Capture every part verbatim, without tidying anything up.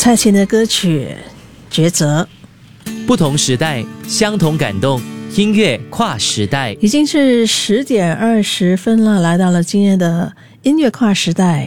蔡琴的歌曲《抉择》， 不同时代，相同感动，音乐跨时代。 已经是十点二十分了，来到了今天的音乐跨时代。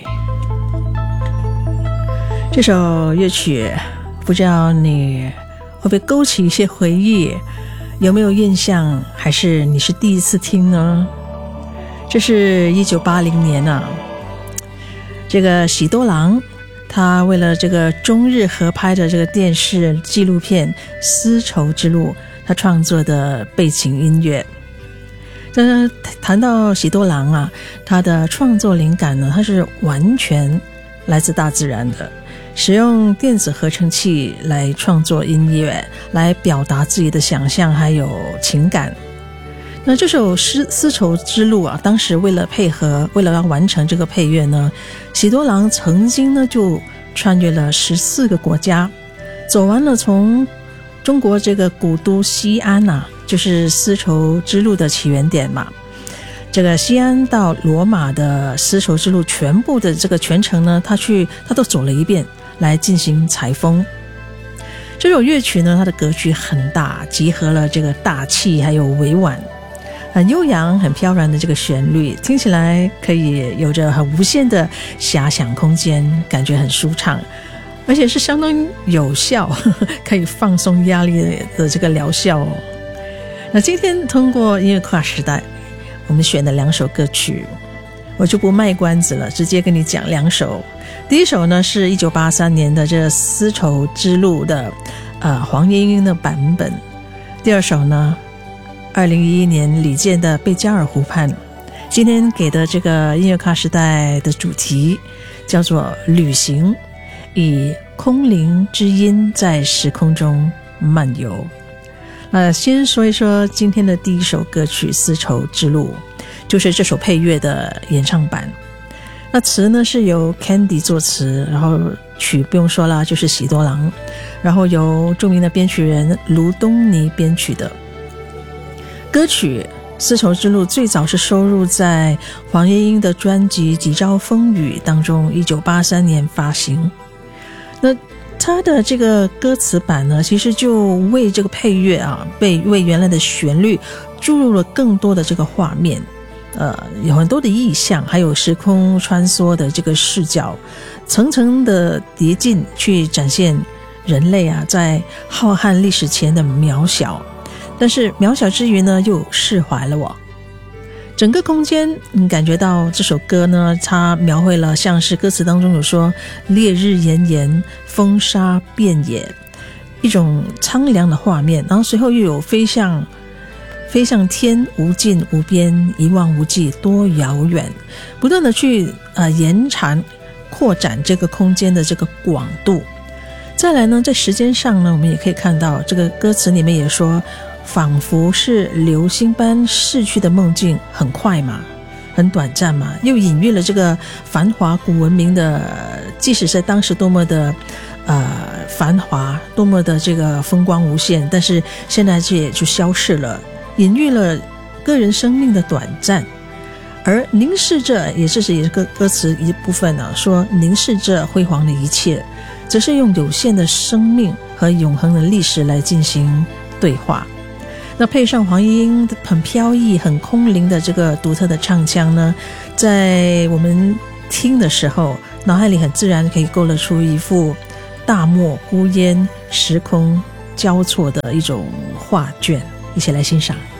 这首乐曲，不知道你会不会勾起一些回忆，有没有印象，还是你是第一次听呢？这是一九八零年啊，这个喜多郎他为了这个中日合拍的这个电视纪录片《丝绸之路》，他创作的背景音乐。但谈到喜多郎啊，他的创作灵感呢，他是完全来自大自然的，使用电子合成器来创作音乐，来表达自己的想象还有情感。那这首丝丝绸之路啊，当时为了配合，为了要完成这个配乐呢，喜多郎曾经呢就穿越了十四个国家，走完了从中国这个古都西安啊，就是丝绸之路的起源点嘛。这个西安到罗马的丝绸之路全部的这个全程呢，他去他都走了一遍，来进行采风。这首乐曲呢，它的格局很大，集合了这个大气还有委婉。很悠扬很飘然的这个旋律，听起来可以有着很无限的遐想空间，感觉很舒畅，而且是相当有效，呵呵，可以放松压力的这个疗效哦。那今天通过音乐跨时代，我们选的两首歌曲，我就不卖关子了，直接跟你讲两首。第一首呢是一九八三年的这丝绸之路的呃黄莺莺的版本，第二首呢二零一一年李健的《贝加尔湖畔》。今天给的这个音乐跨时代的主题叫做旅行，以空灵之音在时空中漫游。那先说一说今天的第一首歌曲《丝绸之路》，就是这首配乐的演唱版。那词呢是由 Candy 作词，然后曲不用说了，就是喜多郎，然后由著名的编曲人卢东尼编曲的。歌曲《丝绸之路》最早是收录在黄莺莺的专辑《几朝风雨》当中，一九八三年发行。那它的这个歌词版呢，其实就为这个配乐啊，被为原来的旋律注入了更多的这个画面，呃，有很多的意象，还有时空穿梭的这个视角，层层的叠进去展现人类啊在浩瀚历史前的渺小。但是渺小之余呢，又释怀了我。整个空间你感觉到这首歌呢，它描绘了像是歌词当中有说烈日炎炎，风沙遍野，一种苍凉的画面，然后随后又有飞向飞向天，无尽无边，一望无际，多遥远，不断的去呃延长扩展这个空间的这个广度。再来呢，在时间上呢，我们也可以看到这个歌词里面也说，仿佛是流星般逝去的梦境，很快嘛，很短暂嘛，又隐喻了这个繁华古文明的，即使在当时多么的呃繁华，多么的这个风光无限，但是现在这也就消逝了，隐喻了个人生命的短暂。而凝视着，也这是也是歌歌词一部分啊，说凝视着辉煌的一切，则是用有限的生命和永恒的历史来进行对话。那配上黄莺莺很飘逸很空灵的这个独特的唱腔呢，在我们听的时候，脑海里很自然可以勾勒出一幅大漠孤烟时空交错的一种画卷，一起来欣赏。